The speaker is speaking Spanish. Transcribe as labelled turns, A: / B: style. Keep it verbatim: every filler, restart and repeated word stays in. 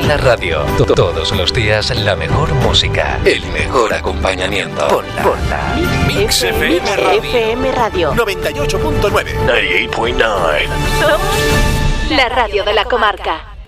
A: la radio. Todos los días la mejor música, el mejor acompañamiento. Ponla. Ponla.
B: Mix F M Radio. F M Radio.
C: noventa y ocho punto nueve.
B: noventa y ocho punto nueve. Somos la radio de la comarca.